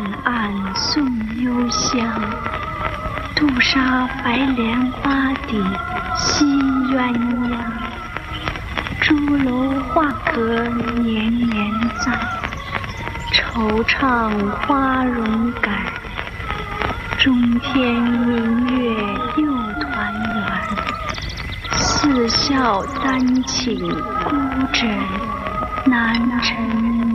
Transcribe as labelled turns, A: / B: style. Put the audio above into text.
A: 岸送幽香，杜莎白莲花底戏鸳鸯。朱楼画阁年年在，惆怅花容改。中天明月又团圆，四笑丹寝孤枕难成